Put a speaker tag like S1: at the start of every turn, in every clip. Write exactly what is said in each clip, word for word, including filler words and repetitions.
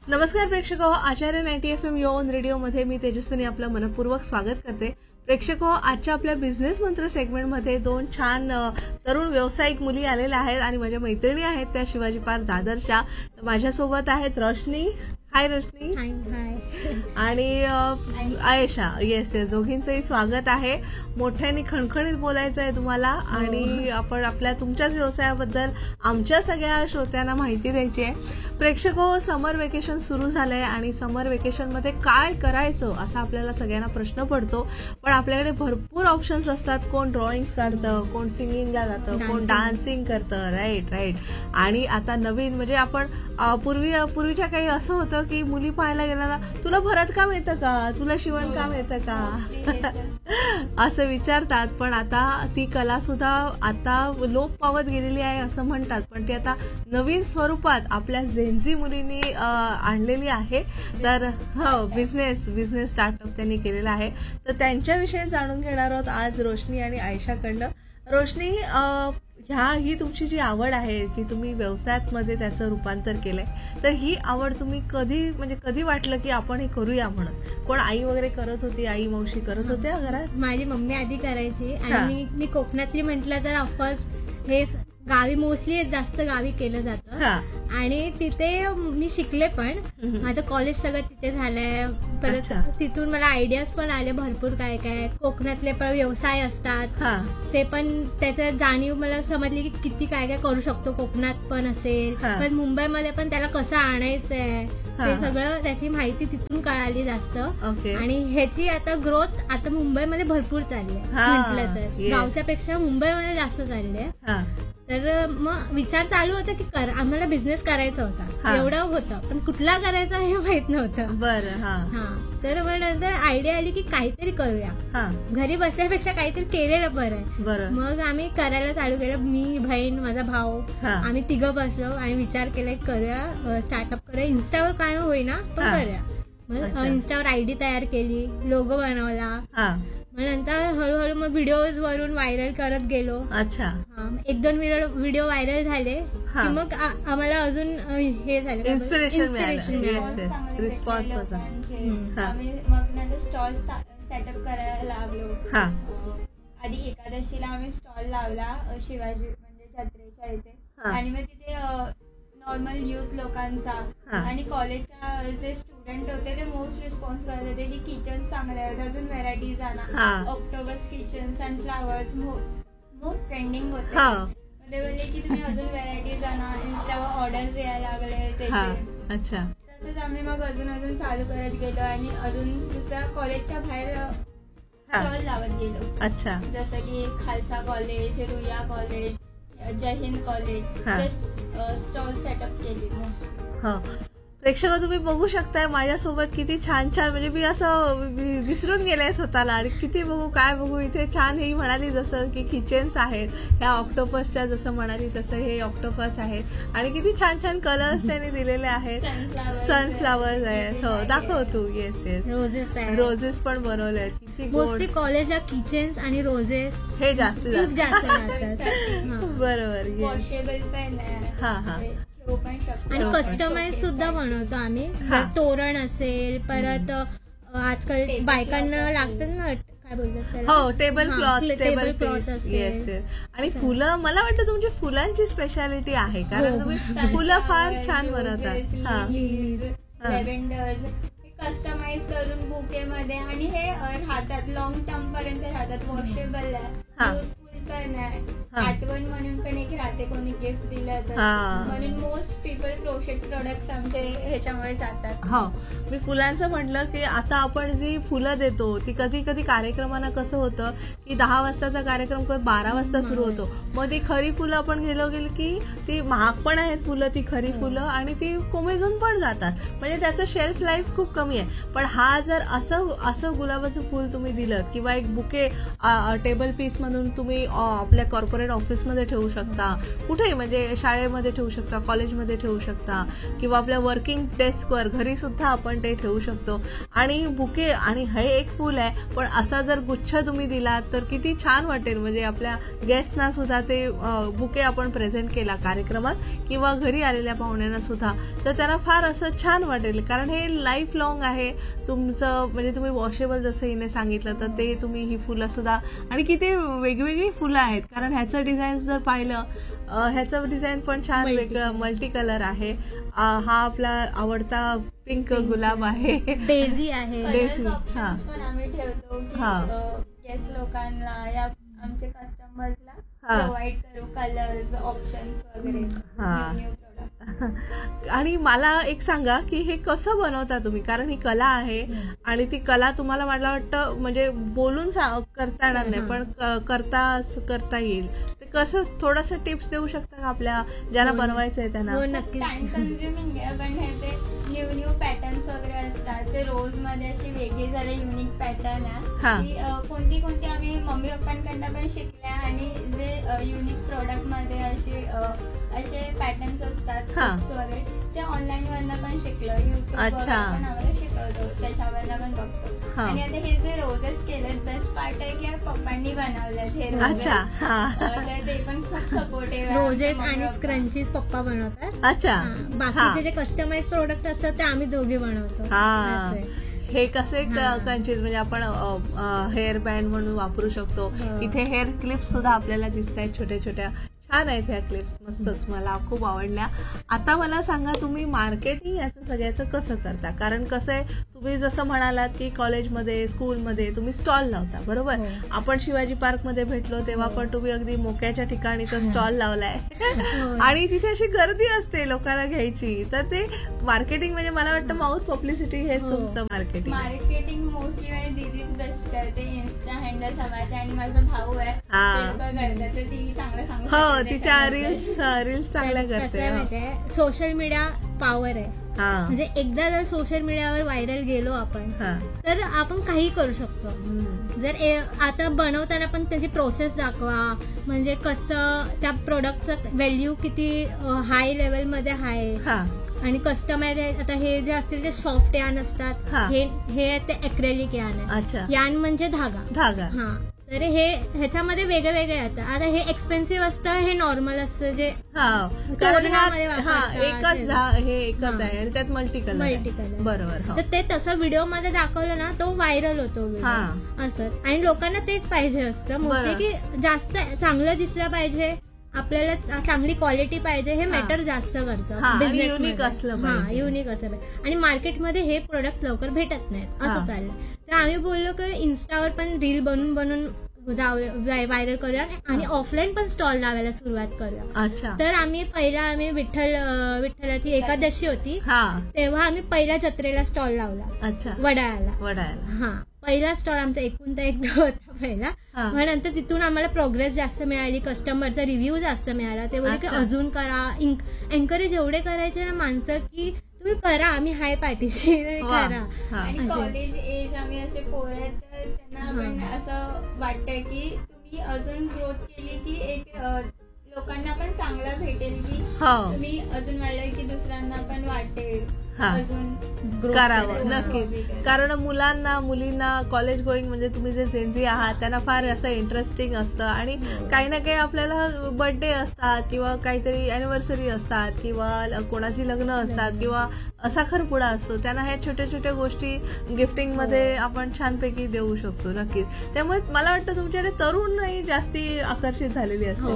S1: नमस्कार प्रेक्षक हो, आचार्य ninety F M yo on रेडिओमध्ये मी तेजस्विनी आपलं मनपूर्वक स्वागत करते. प्रेक्षक हो, आजच्या आपल्या बिझनेस मंत्र सेगमेंटमध्ये दोन छान तरुण व्यावसायिक मुली आलेल्या आहेत आणि माझ्या मैत्रिणी आहेत त्या शिवाजी पार्क दादरच्या. तर माझ्यासोबत आहेत रोशनी. हाय रोशनी.
S2: हाय हाय.
S1: आणि आयशा. येस येस, दोघींचंही स्वागत आहे. मोठ्याने खणखणीत बोलायचं आहे तुम्हाला आणि आपण आपल्या तुमच्याच व्यवसायाबद्दल आमच्या सगळ्या श्रोत्यांना माहिती द्यायची आहे. प्रेक्षक हो, समर वेकेशन सुरू झालंय आणि समर वेकेशन मध्ये काय करायचं असा आपल्याला सगळ्यांना प्रश्न पडतो. पण आपल्याकडे भरपूर ऑप्शन्स असतात. कोण ड्रॉइंग काढतं, कोण सिंगिंगला जातं, कोण डान्सिंग करतं. Right right. आणि आता नवीन म्हणजे आपण पूर्वी पूर्वीच्या काही असं होतं की मुली पाहायला गेला, तुला भरतकाम येतं का, तुला शिवणकाम येतं का असं विचारतात. पण आता ती कला सुद्धा आता लोप पावत गेलेली आहे असं म्हणतात. पण ती आता नवीन स्वरूपात आपल्या जेनझी मुलींनी आणलेली आहे. तर हो, बिझनेस बिझनेस स्टार्टअप त्यांनी केलेला आहे. तर त्यांच्याविषयी जाणून घेणार आहोत आज रोशनी आणि आयशाकडनं. रोशनी, ह्या ही तुमची जी आवड आहे, जी तुम्ही व्यवसायामध्ये त्याचं रूपांतर केलंय, तर ही आवड तुम्ही कधी म्हणजे कधी वाटलं की आपण हे करूया म्हणून? कोण आई वगैरे करत होती, आई मावशी करत होत्या घरात?
S2: माझी मम्मी आधी करायची आणि मी मी कोकणातली म्हटलं तर ऑफकोर्स हे गावी मोस्टली जास्त गावी केलं जातं आणि तिथे मी शिकले पण. माझं कॉलेज सगळं तिथे झालंय. परत तिथून मला आयडियाज पण आले भरपूर काय काय कोकणातले पण व्यवसाय असतात ते पण त्याचं जाणीव मला समजली की किती काय काय करू शकतो कोकणात पण असेल, पण मुंबईमध्ये पण त्याला कसं आणायचंय ते सगळं त्याची माहिती तिथून कळाली जास्त. आणि ह्याची आता ग्रोथ आता मुंबईमध्ये भरपूर चालली आहे म्हटलं तर, गावच्या पेक्षा मुंबईमध्ये जास्त चालली आहे. तर मग विचार चालू होता की कर आम्हाला बिझनेस करायचा होता, एवढं होतं पण कुठला करायचा हे माहित नव्हतं.
S1: बरं.
S2: हा. तर मग नंतर आयडिया आली की काहीतरी करूया, घरी बसण्यापेक्षा काहीतरी केलेलं बरं आहे. मग आम्ही करायला चालू केलं. मी, बहीण, माझा भाऊ, आम्ही तिघं बसलो आणि विचार केला की करूया, स्टार्टअप करूया. इन्स्टावर काय होईना पण करूया. मग इन्स्टावर आयडी तयार केली, लोगो बनवला. मग नंतर हळूहळू मग व्हिडिओज वरून व्हायरल करत गेलो.
S1: अच्छा.
S2: एक दोन व्हिडिओ व्हायरल झाले की मग आम्हाला अजून हे झालं,
S1: इन्स्पिरेशन रिस्पॉन्स होता.
S3: मग नंतर स्टॉल सेटअप करायला लागलो. आधी एकादशीला आम्ही स्टॉल लावला शिवाजी म्हणजे जत्रेच्या इथे. आणि मग तिथे नॉर्मल युथ लोकांचा आणि कॉलेजच्या जे स्टुडंट होते ते मोस्ट रिस्पॉन्स करत होते की किचन चांगले आहेत, अजून व्हेरायटीज आणा. ऑक्टोबस किचन, सनफ्लावर्स मोस्ट ट्रेंडिंग होते. ते बोलले की तुम्ही अजून व्हेरायटीज आणा. इन्स्टावर ऑर्डर्स यायला लागले त्याचे.
S1: अच्छा.
S3: तसंच आम्ही मग अजून अजून चालू करत गेलो आणि अजून दुसऱ्या कॉलेजच्या बाहेर स्टॉल लावत गेलो.
S1: अच्छा.
S3: जसं की खालसा कॉलेज, रुया कॉलेज, जय हिंद कॉलेज, स्टॉल सेटअप केली.
S1: प्रेक्षक तुम्ही बघू शकताय माझ्यासोबत किती छान छान, म्हणजे मी असं विसरून गेले स्वतःला आणि किती बघू काय बघू. इथे छान ही म्हणाली जसं की किचन्स आहेत, ह्या ऑक्टोपसच्या जसं म्हणाली तसं हे ऑक्टोपस आहेत आणि किती छान छान कलर्स त्यांनी दिलेले आहेत. सनफ्लावर्स आहेत. हो, दाखव तू. Yes yes.
S2: रोजेस
S1: रोजेस पण बनवले आहेत. किती
S2: मोस्टली कॉलेजला किचन्स आणि रोजेस हे जास्त जास्त
S1: बरोबर.
S3: वॉशेबल पण आहे.
S1: हा हा.
S2: आणि कस्टमाइज सुद्धा बनवतो आम्ही. तोरण असेल, परत आजकाल बायकांना लागतात ना काय बोलतात त्याला,
S1: हो, table cloth, table piece. Yes yes. आणि फुलं, मला वाटतं तुमची फुलांची स्पेशालिटी आहे कारण तुम्ही फुलं फार छान बनवतात.
S3: लॅव्हेंडर्स कस्टमाइज करून बुके मध्ये आणि हे राहतात लॉंग टर्म पर्यंत राहतात. वॉशेबल आहे, युजफुल पण आहे, आठवण म्हणून पण एक राहते कोणी गिफ्ट दिलं तर. म्हणून मोस्ट पीपल क्रोशेट प्रोडक्ट्स आमचे ह्याच्यामुळे जातात.
S1: हो, मी फुलांचं म्हटलं की आता आपण जी फुलं देतो ती कधी कधी कार्यक्रमांना कसं होतं की दहा वाजताचा कार्यक्रम बारा वाजता सुरू होतो. मग ती खरी फुलं आपण गेलो गेलो की ती महाग पण आहेत फुलं, ती खरी फुलं, आणि ती कोमेजून पण जातात. म्हणजे त्याचं शेल्फ लाईफ खूप कमी आहे. पण हा जर असं असं गुलाबाचं फुल तुम्ही दिलं किंवा एक बुके टेबल पीस म्हणून तुम्ही आपल्या कॉर्पोरेट ऑफिसमध्ये ठेवू शकता, कुठेही म्हणजे शाळेमध्ये ठेवू शकता, कॉलेजमध्ये ठेवू शकता, म्हणा किंवा आपल्या वर्किंग डेस्कवर घरी सुद्धा आपण ते ठेवू शकतो. आणि बुके, आणि हे एक फुल आहे पण असा जर गुच्छ तुम्ही दिलात तर किती छान वाटेल. म्हणजे आपल्या गेस्टना सुद्धा ते बुके आपण प्रेझेंट केला कार्यक्रमात किंवा घरी आलेल्या पाहुण्यांना सुद्धा, तर त्यांना फार असं छान वाटेल. कारण हे लाईफ लॉंग आहे तुमचं. म्हणजे तुम्ही वॉशेबल जसं हिने सांगितलं तर ते तुम्ही ही फुलं सुद्धा, आणि किती वेगवेगळी फुलं आहेत. कारण ह्याचं डिझाईन जर पाहिलं, ह्याचं डिझाईन पण छान वेगळं मल्टी कलर आहे. हा आपला आवडता पिंक गुलाब आहे,
S2: डेझी आहे.
S1: डेझी हा
S3: पण आम्ही ठेवतो गेस्ट लोकांना या आमच्या कस्टमर्सला प्रोव्हाइड करू कलर्स ऑप्शन्स वगैरे.
S1: हा. आणि मला एक सांगा की हे कसं बनवता तुम्ही, कारण ही कला आहे आणि ती कला तुम्हाला मला वाटतं म्हणजे बोलून करता येणार नाही पण करता करता येईल. ते कसं थोडस टिप्स देऊ शकता का आपल्या ज्यांना बनवायचं आहे त्यांना?
S2: हो नक्की.
S3: टाइम कन्झ्युमिंग आहे पण हे ते न्यू न्यू पॅटर्न्स वगैरे असतात. ते रोज मध्ये अशी वेगळी जरा युनिक पॅटर्न आहे की कोणती कोणती आम्ही मम्मी पप्पांकडनं पण शिकल्या आणि जे युनिक प्रोडक्ट मध्ये असे असे पॅटर्न्स असतात वगैरे ते ऑनलाईन वरनं पण शिकलो. युट्यूब पण आम्हाला शिकवतो, त्याच्यावरनं पण बघतो. आणि आता हे जे रोजेस केलेत बेस्ट पार्ट आहे की पप्पांनी बनवलेत हे रोजेस. ते पण खूप सपोर्टिव्ह.
S2: रोजेस आणि स्क्रंचीज पप्पा बनवतात.
S1: अच्छा.
S2: बाकीचे जे कस्टमाइज प्रोडक्ट असतात ते आम्ही दोघे बनवतो.
S1: हे कसे कंचीज म्हणजे आपण हेअर बँड म्हणून वापरू शकतो. इथे हेअर क्लिप्स सुद्धा आपल्याला दिसत आहेत छोट्या छोट्या. छान आहेत ह्या क्लिप्स, मस्तच, मला खूप आवडल्या. आता मला सांगा तुम्ही मार्केटिंग याचं सगळ्याचं कसं करता? कारण कसं आहे, तुम्ही जसं म्हणालात की कॉलेजमध्ये स्कूलमध्ये तुम्ही स्टॉल लावता, बरोबर. आपण शिवाजी पार्क मध्ये भेटलो तेव्हा पण तुम्ही अगदी मोक्याच्या ठिकाणी तो स्टॉल लावलाय आणि तिथे अशी गर्दी असते लोकांना घ्यायची. तर ते मार्केटिंग म्हणजे मला वाटतं माउथ पब्लिसिटी हेच तुमचं मार्केटिंग.
S3: मार्केटिंग मोस्टली माझी दीदीच बेस्ट करते. इन्स्टा हँडल समाज आणि माझा भाऊ आहे ते ती चांगलं सांगते.
S1: हो, तिच्या रील्स रील्स चांगल्या करते.
S2: सोशल मीडिया पॉवर आहे. म्हणजे एकदा जर सोशल मीडियावर व्हायरल गेलो आपण तर आपण काही करू शकतो. जर आता बनवताना पण त्याची प्रोसेस दाखवा, म्हणजे कसं त्या प्रोडक्टचं व्हॅल्यू किती हाय लेवल मध्ये आहे. आणि कस्टमाइज आता हे जे असतील ते सॉफ्ट यान असतात, हे हे ते अॅक्रेलिक यान आहे. यान म्हणजे धागा. धागा हा. तर हे ह्याच्यामध्ये वेगळे वेगळे येतात. आता हे एक्सपेन्सिव्ह असतं, हे नॉर्मल असतं जे
S1: एकच हे एकच आहे आणि त्यात मल्टी कलर
S2: मल्टी कलर
S1: बरोबर.
S2: तर ते तसं व्हिडिओ मध्ये दाखवलं ना तो व्हायरल होतो असं. आणि लोकांना तेच पाहिजे असतं मोस्टली की जास्त चांगलं दिसलं पाहिजे, आपल्याला चांगली क्वालिटी पाहिजे, हे मॅटर जास्त करतं बिझनेस.
S1: युनिक असलं
S2: हा युनिक असलं पाहिजे. आणि मार्केटमध्ये हे प्रोडक्ट लवकर भेटत नाहीत असं चाललं. तर आम्ही बोललो की इन्स्टावर पण रील बनवून बनवून व्हायरल करूया आणि ऑफलाईन पण स्टॉल लावायला सुरुवात करूया. तर आम्ही पहिला आम्ही विठ्ठल विठ्ठलाची एकादशी होती तेव्हा आम्ही पहिल्या जत्रेला स्टॉल लावला वडाळ्याला. वडाळ्याला हा पहिला स्टॉल आमचा एकूण तर एक होता पहिला. मग नंतर तिथून आम्हाला प्रोग्रेस जास्त मिळाली, कस्टमरचा रिव्ह्यू जास्त मिळाला. ते बोलले की अजून करा, एन्करेज एवढे करायचे ना माणसं की तुम्ही करा, आम्ही हाय पाठीशी करा.
S3: आणि कॉलेज एज आम्ही असे पोरं तर त्यांना पण असं वाटतं की तुम्ही अजून ग्रोथ केली की एक लोकांना पण चांगलं भेटेल की तुम्ही अजून वाढलं की दुसऱ्यांना पण वाटेल अजून
S1: करावं. नक्कीच. कारण मुलांना मुलींना कॉलेज गोईंग म्हणजे तुम्ही जे जेनझी आहात त्यांना फार असं इंटरेस्टिंग असतं आणि काही ना काही आपल्याला बर्थडे असतात किंवा काहीतरी अॅनिव्हर्सरी असतात किंवा कोणाची लग्न असतात किंवा साखरपुडा असतो, त्यांना ह्या छोट्या छोट्या गोष्टी गिफ्टिंग मध्ये आपण छानपैकी देऊ शकतो. नक्कीच. त्यामुळे मला वाटतं तुमच्याकडे तरुणही जास्ती आकर्षित झालेली असते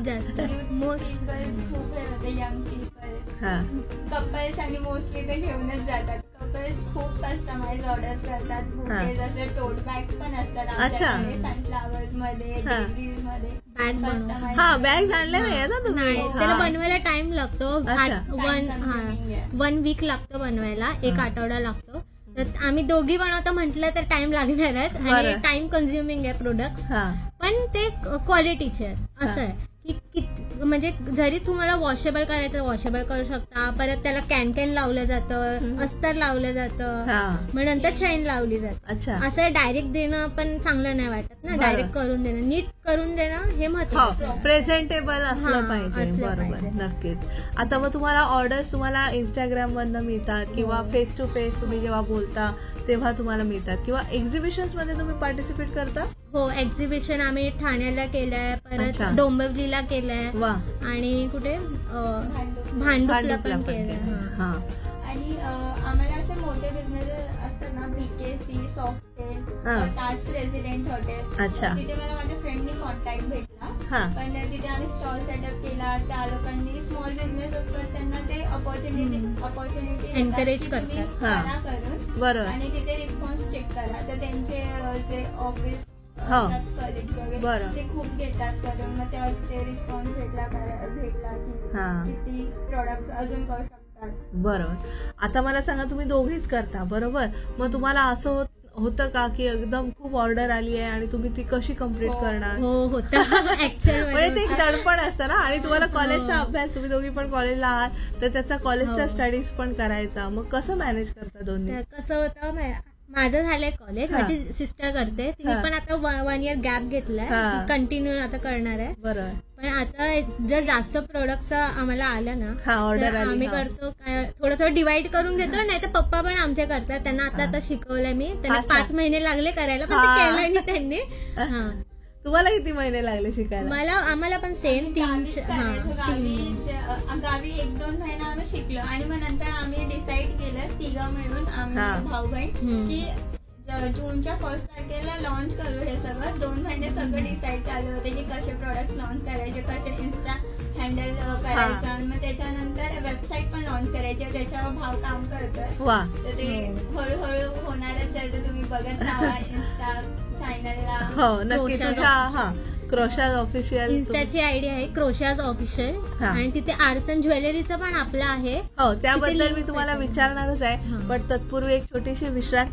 S3: कपल्स आणि मोस्टली ते घेऊनच जातात. कपल्स खूप कस्टमाइज ऑर्डर करतात. बुके जसे टोट बॅग्स पण असतात आमच्याकडे सनफ्लावर्स मध्ये डेझीज मध्ये कस्टमाइज.
S1: हा बॅग्स आणल्या नाही ना तुम्ही?
S2: त्याला बनवायला टाइम लागतो. वन वन वीक लागतो बनवायला, एक आठवडा लागतो. तर आम्ही दोघी बनवतो म्हटलं तर टाइम लागणारच आणि टाइम कन्झ्युमिंग आहे प्रोडक्ट्स, पण ते क्वालिटीचे असं आहे की म्हणजे जरी तुम्हाला वॉशेबल करायचं वॉशेबल करू शकता. परत त्याला कॅन कॅन लावलं जातं, अस्तर लावलं जातं, मग नंतर चैन लावली जाते. असं डायरेक्ट देणं पण चांगलं नाही वाटत ना. डायरेक्ट करून देणं, नीट करून देणं हे महत्वाचं,
S1: प्रेझेंटेबल असलं पाहिजे. बरोबर, नक्कीच. आता मग तुम्हाला ऑर्डर्स तुम्हाला इंस्टाग्राम वरनं मिळतात किंवा फेस टू फेस तुम्ही जेव्हा बोलता तेव्हा तुम्हाला मिळतात, किंवा एक्झिबिशन्स मध्ये तुम्ही पार्टिसिपेट करता?
S2: हो, एक्झिबिशन आम्ही ठाण्याला केलंय, परत डोंबिवलीला केलंय, आणि कुठे भांडुपला पण केलंय.
S3: आणि आम्हाला असे मोठे बिझनेस असतात ना, बीकेसी, सॉफ्टेल, ताज प्रेसिडेंट हॉटेल, तिथे मला माझ्या फ्रेंडनी कॉन्टॅक्ट भेटला. पण तिथे आम्ही स्टॉल सेटअप केला. त्या लोकांनी स्मॉल बिझनेस असतात त्यांना ते अपॉर्च्युनिटी अपॉर्च्युनिटी
S2: एनकरेज करतात
S1: करून,
S3: आणि तिथे रिस्पॉन्स चेक करा. तर त्यांचे जे ऑफिस कलिग्स वगैरे ते खूप घेतात करून, मग त्यावर ते रिस्पॉन्स भेटला भेटला की किती प्रोडक्ट्स अजून करू शकतात.
S1: बरोबर. आता मला सांगा, तुम्ही दोघीच करता बरोबर, मग तुम्हाला असं होतं का की एकदम खूप ऑर्डर आली आहे आणि तुम्ही ती कशी कम्प्लीट करणार?
S2: हो, होतं.
S1: म्हणजे ते एक दडपण असतं ना, आणि तुम्हाला कॉलेजचा अभ्यास, तुम्ही दोघी पण कॉलेजला आहात तर त्याचा कॉलेजचा स्टडीज पण करायचा, मग कसं मॅनेज करता दोन्ही?
S2: कसं होतं, माझं झालंय कॉलेज, माझी सिस्टर करते, तिने पण आता वन इयर गॅप घेतलाय, कंटिन्यू आता करणार आहे. बरोबर. पण आता जर जास्त प्रोडक्ट्स आम्हाला आल्या ना, तर आम्ही करतो थोडं थोडं डिवाइड करून घेतो. नाही तर पप्पा पण आमचे करतात, त्यांना आता आता शिकवलंय मी, त्यांना पाच महिने लागले करायला, पण ते केलंय मी त्यांनी. हा,
S1: तुम्हाला किती महिने लागले शिकायला?
S2: मला आम्हाला पण सेम तीन
S3: गावी एक दोन महिना आम्ही शिकलो, आणि मग नंतर आम्ही डिसाईड केलं तिघं मिळून, आम्ही भाऊ बहीण, की जूनच्या फर्स्ट तारखेला लॉन्च करू हे सगळं. दोन महिने सगळं डिसाईड चालू होते की कसे प्रोडक्ट लॉन्च करायचे, कसे इन्स्टा हँडल करायचं, आणि मग त्याच्यानंतर वेबसाईट पण लॉन्च करायची. त्याच्यावर भाव काम करतोय, तर ते हळूहळू होणारच आहे. तर तुम्ही बघत राहा इंस्टा चॅनलला.
S1: हो, नक्की. तुझ्या हा क्रोशाज ऑफिशियल
S2: इन्स्टाची आयडी आहे, क्रोशाज ऑफिशियल, आणि तिथे आर्सन ज्वेलरीचं पण आपलं आहे.
S1: हो, त्याबद्दल मी तुम्हाला विचारणारच आहे, पण तत्पूर्वी एक छोटीशी विश्रांती